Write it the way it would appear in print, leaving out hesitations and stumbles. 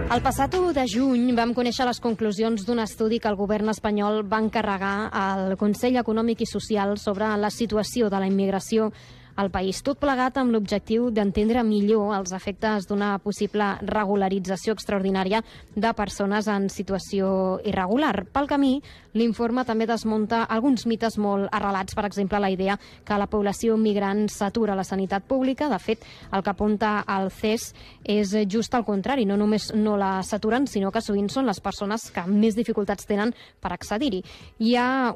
El passat 1 de juny vam conèixer les conclusions d'un estudi que el govern espanyol va encarregar al Consell Econòmic i Social sobre la situació de la immigració al país. Tot plegat amb l'objectiu d'entendre millor els efectes d'una possible regularització extraordinària de persones en situació irregular. Pel camí, l'informe també desmunta alguns mites molt arrelats, per exemple, la idea que la població migrant s'atura a la sanitat pública. De fet, el que apunta al CES és just al contrari. No només no la saturen, sinó que sovint són les persones que més dificultats tenen per accedir-hi. Hi ha